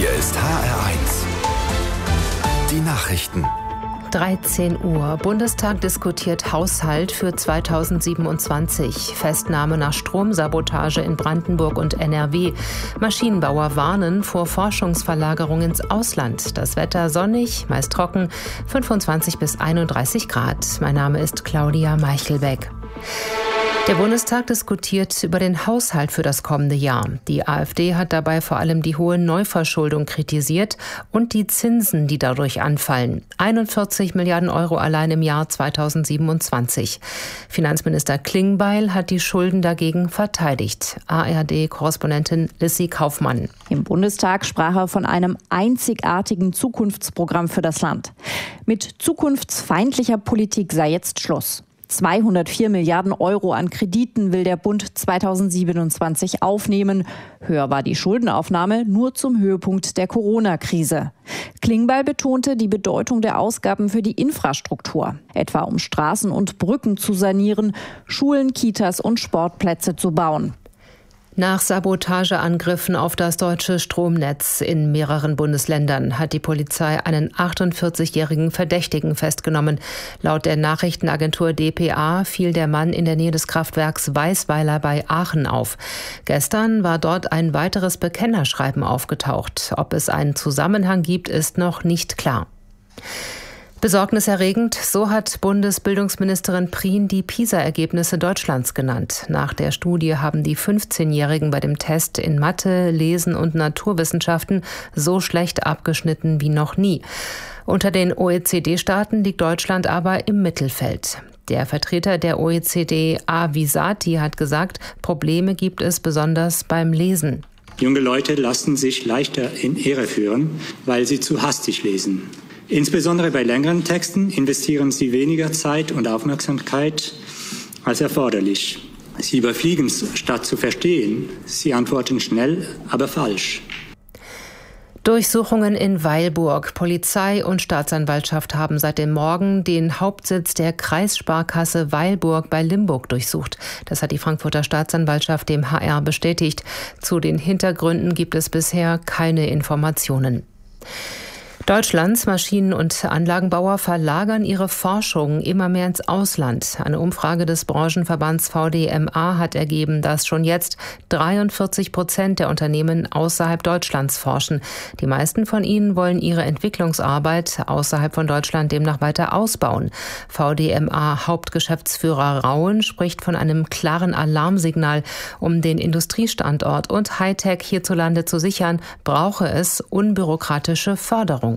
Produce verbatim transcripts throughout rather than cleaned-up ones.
Hier ist H R eins. Die Nachrichten. dreizehn Uhr. Bundestag diskutiert Haushalt für zweitausendsiebenundzwanzig. Festnahme nach Stromsabotage in Brandenburg und N R W. Maschinenbauer warnen vor Forschungsverlagerung ins Ausland. Das Wetter sonnig, meist trocken, fünfundzwanzig bis einunddreißig Grad. Mein Name ist Claudia Meichelbeck. Der Bundestag diskutiert über den Haushalt für das kommende Jahr. Die AfD hat dabei vor allem die hohe Neuverschuldung kritisiert und die Zinsen, die dadurch anfallen. einundvierzig Milliarden Euro allein im Jahr zweitausendsiebenundzwanzig. Finanzminister Klingbeil hat die Schulden dagegen verteidigt. A R D-Korrespondentin Lissy Kaufmann. Im Bundestag sprach er von einem einzigartigen Zukunftsprogramm für das Land. Mit zukunftsfeindlicher Politik sei jetzt Schluss. zweihundertvier Milliarden Euro an Krediten will der Bund zweitausendsiebenundzwanzig aufnehmen. Höher war die Schuldenaufnahme nur zum Höhepunkt der Corona-Krise. Klingbeil betonte die Bedeutung der Ausgaben für die Infrastruktur, etwa um Straßen und Brücken zu sanieren, Schulen, Kitas und Sportplätze zu bauen. Nach Sabotageangriffen auf das deutsche Stromnetz in mehreren Bundesländern hat die Polizei einen achtundvierzigjährigen Verdächtigen festgenommen. Laut der Nachrichtenagentur D P A fiel der Mann in der Nähe des Kraftwerks Weißweiler bei Aachen auf. Gestern war dort ein weiteres Bekennerschreiben aufgetaucht. Ob es einen Zusammenhang gibt, ist noch nicht klar. Besorgniserregend, so hat Bundesbildungsministerin Prien die PISA-Ergebnisse Deutschlands genannt. Nach der Studie haben die fünfzehnjährigen bei dem Test in Mathe, Lesen und Naturwissenschaften so schlecht abgeschnitten wie noch nie. Unter den O E C D-Staaten liegt Deutschland aber im Mittelfeld. Der Vertreter der O E C D, Avisati, hat gesagt, Probleme gibt es besonders beim Lesen. Junge Leute lassen sich leichter in Irre führen, weil sie zu hastig lesen. Insbesondere bei längeren Texten investieren sie weniger Zeit und Aufmerksamkeit als erforderlich. Sie überfliegen statt zu verstehen. Sie antworten schnell, aber falsch. Durchsuchungen in Weilburg. Polizei und Staatsanwaltschaft haben seit dem Morgen den Hauptsitz der Kreissparkasse Weilburg bei Limburg durchsucht. Das hat die Frankfurter Staatsanwaltschaft dem H R bestätigt. Zu den Hintergründen gibt es bisher keine Informationen. Deutschlands Maschinen- und Anlagenbauer verlagern ihre Forschung immer mehr ins Ausland. Eine Umfrage des Branchenverbands V D M A hat ergeben, dass schon jetzt dreiundvierzig Prozent der Unternehmen außerhalb Deutschlands forschen. Die meisten von ihnen wollen ihre Entwicklungsarbeit außerhalb von Deutschland demnach weiter ausbauen. V D M A-Hauptgeschäftsführer Rauen spricht von einem klaren Alarmsignal. Um den Industriestandort und Hightech hierzulande zu sichern, brauche es unbürokratische Förderung.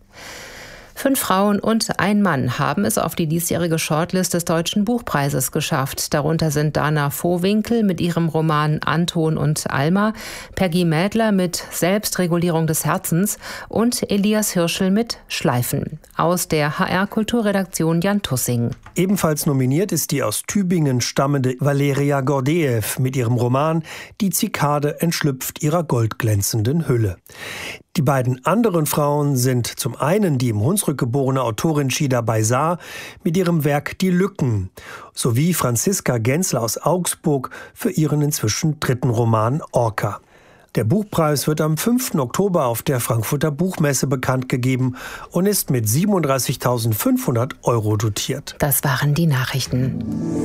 Fünf Frauen und ein Mann haben es auf die diesjährige Shortlist des Deutschen Buchpreises geschafft. Darunter sind Dana Vohwinkel mit ihrem Roman Anton und Alma, Peggy Mädler mit Selbstregulierung des Herzens und Elias Hirschel mit Schleifen. Aus der H R-Kulturredaktion Jan Tussing. Ebenfalls nominiert ist die aus Tübingen stammende Valeria Gordeev mit ihrem Roman Die Zikade entschlüpft ihrer goldglänzenden Hülle. Die beiden anderen Frauen sind zum einen die im Hunsrück geborene Autorin Shida Baisar mit ihrem Werk Die Lücken sowie Franziska Gensler aus Augsburg für ihren inzwischen dritten Roman Orca. Der Buchpreis wird am fünften Oktober auf der Frankfurter Buchmesse bekannt gegeben und ist mit siebenunddreißigtausendfünfhundert Euro dotiert. Das waren die Nachrichten.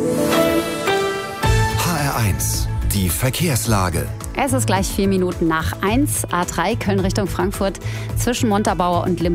H R eins. Die Verkehrslage. Es ist gleich vier Minuten nach eins. A drei Köln Richtung Frankfurt zwischen Montabaur und Limburg.